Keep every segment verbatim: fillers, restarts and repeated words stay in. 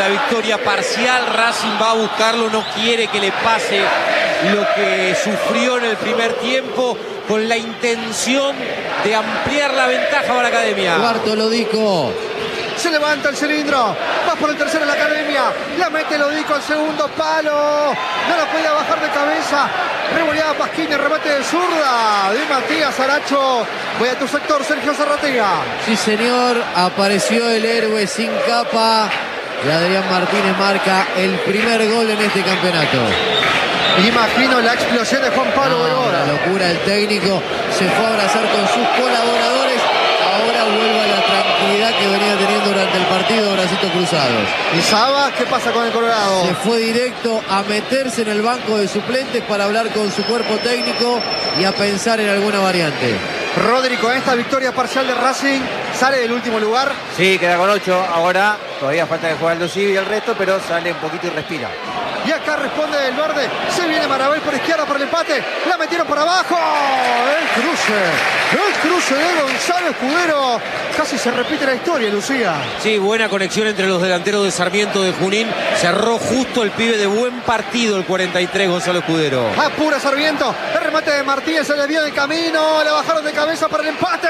la victoria parcial. Racing va a buscarlo, no quiere que le pase lo que sufrió en el primer tiempo, con la intención de ampliar la ventaja para la Academia. Cuarto Lodico. Se levanta el cilindro, va por el tercero en la Academia, la mete Lodico al segundo palo, no la podía bajar de cabeza, revoleada Pasquini, remate de zurda de Matías Aracho. Voy a tu sector, Sergio Zarratea. Sí, señor, apareció el héroe sin capa y Adrián Martínez marca el primer gol en este campeonato. Imagino la explosión de Juan Pablo Vergara. La locura del técnico, se fue a abrazar con sus colaboradores. Ahora vuelve a la tranquilidad que venía teniendo durante el partido, bracitos cruzados. ¿Y Saba qué pasa con el Colorado? Se fue directo a meterse en el banco de suplentes para hablar con su cuerpo técnico y a pensar en alguna variante. Rodri, con esta victoria parcial de Racing, sale del último lugar. Sí, queda con ocho. Ahora todavía falta que juegue Aldo Civi y el resto, pero sale un poquito y respira. Y acá responde del verde. Se viene Marabel por izquierda para el empate. La metieron por abajo. El cruce. El cruce de Gonzalo Escudero. Casi se repite la historia, Lucía. Sí, buena conexión entre los delanteros de Sarmiento de Junín. Cerró justo el pibe de buen partido, el cuarenta y tres, Gonzalo Escudero. Apura Sarmiento. El remate de Martínez se le vio de camino. La bajaron de cabeza para el empate.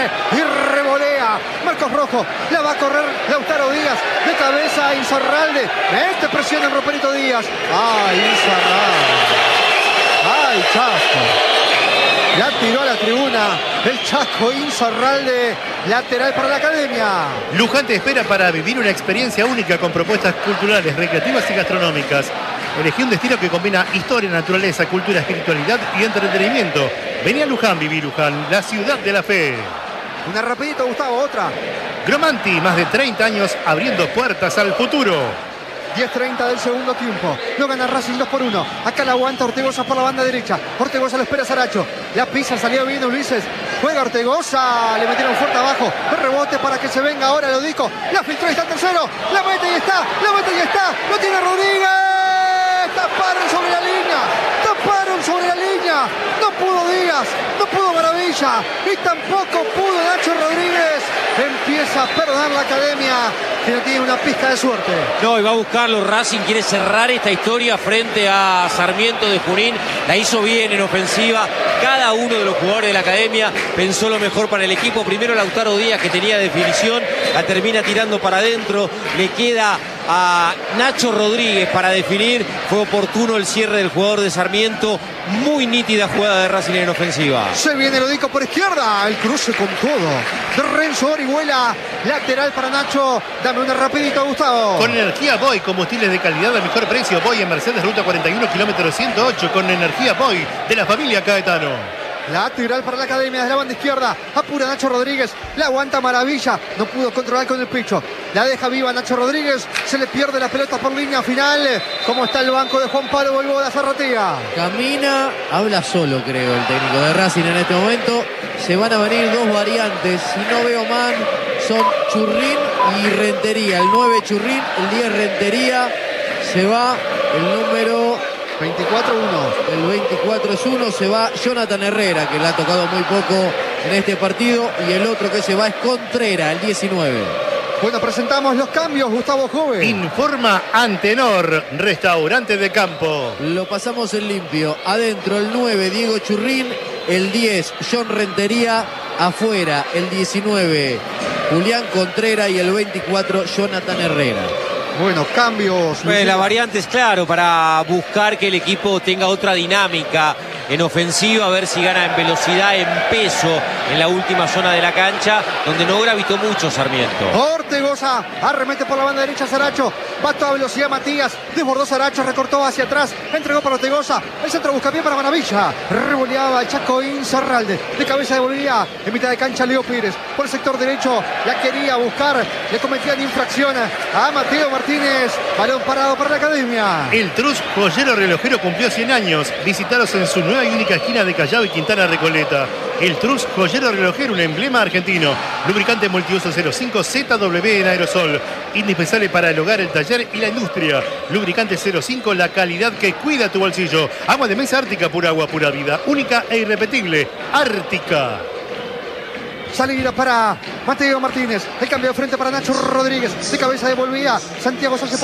Y revolea. Marcos Rojo. La va a correr Lautaro Díaz. De cabeza a Insaurralde. Este presiona el Roperito Díaz. ¡Ay, Insaurralde! ¡Ay, Chasco! Ya tiró a la tribuna el Chaco Insaurralde, lateral para la Academia. Luján te espera para vivir una experiencia única con propuestas culturales, recreativas y gastronómicas. Elegí un destino que combina historia, naturaleza, cultura, espiritualidad y entretenimiento. Vení a Luján, viví Luján, la ciudad de la fe. Una rapidita, Gustavo, otra. Gromanti, más de treinta años abriendo puertas al futuro. diez treinta del segundo tiempo. No gana Racing dos por uno. Acá la aguanta Ortegoza por la banda derecha. Ortegoza lo espera Saracho. La pisa, salió bien Ulises. Juega Ortegoza. Le metieron fuerte abajo. El rebote para que se venga ahora Lodico. La filtró y está el tercero. La mete y está. La mete y está. Lo tiene Rodríguez. Taparon sobre la línea. Taparon sobre la línea. No pudo Díaz. No pudo Maravilla. Y tampoco pudo Nacho Rodríguez. Empieza a perdonar la Academia, que no tiene una pizca de suerte. No, y va a buscarlo. Racing quiere cerrar esta historia frente a Sarmiento de Junín. La hizo bien en ofensiva. Cada uno de los jugadores de la Academia pensó lo mejor para el equipo. Primero Lautaro Díaz, que tenía definición, la termina tirando para adentro. Le queda a Nacho Rodríguez para definir. Fue oportuno el cierre del jugador de Sarmiento. Muy nítida jugada de Racing en ofensiva. Se viene Lodico por izquierda. El cruce con todo de Renzo Orihuela. Lateral para Nacho. Dame una rapidita, Gustavo. Con energía Boy, combustibles de calidad al mejor precio. Boy en Mercedes, ruta cuarenta y uno, kilómetro ciento ocho. Con energía Boy de la familia Caetano. Lateral para la Academia desde la banda izquierda. Apura Nacho Rodríguez. La aguanta Maravilla. No pudo controlar con el pecho. La deja viva Nacho Rodríguez. Se le pierde la pelota por línea final. ¿Cómo está el banco de Juan Pablo Volvoda Zarratea? Camina, habla solo, creo, el técnico de Racing en este momento. Se van a venir dos variantes. Si no veo mal, son Churrín y Rentería. El nueve Churrín, el diez Rentería. Se va el número veinticuatro uno. El veinticuatro es uno. Se va Jonathan Herrera, que le ha tocado muy poco en este partido. Y el otro que se va es Contreras, el diecinueve. Bueno, presentamos los cambios, Gustavo Jove. Informa Antenor, restaurante de campo. Lo pasamos en limpio. Adentro el nueve, Diego Churrín. El diez, John Rentería. Afuera, el diecinueve, Julián Contreras. Y el veinticuatro, Jonathan Herrera. Bueno, cambios. Pues la variante es claro, para buscar que el equipo tenga otra dinámica en ofensiva, a ver si gana en velocidad, en peso en la última zona de la cancha, donde no gravitó mucho Sarmiento. Ortegoza arremete por la banda derecha Saracho. Va a toda velocidad Matías. Desbordó Saracho, recortó hacia atrás. Entregó para Ortegoza. El centro busca pie para Maravilla. Revoleaba el Chaco Insaurralde. De cabeza de Bolivia. En mitad de cancha Leo Pires. Por el sector derecho la quería buscar. Le cometían infracción a Mateo Martínez. Balón parado para la Academia. El Trus Joyero Relojero cumplió cien años. Visitaros en su nueva y única esquina de Callao y Quintana Recoleta. El Trus Joyero Relojero, un emblema argentino. Lubricante multiuso cero cinco Z W en aerosol. Indispensable para el hogar, el taller y la industria. Lubricante cero cinco, la calidad que cuida tu bolsillo. Agua de mesa Ártica, pura agua, pura vida. Única e irrepetible. Ártica. Salida para Mateo Martínez. El cambio de frente para Nacho Rodríguez. De cabeza devolvía Santiago Sánchez.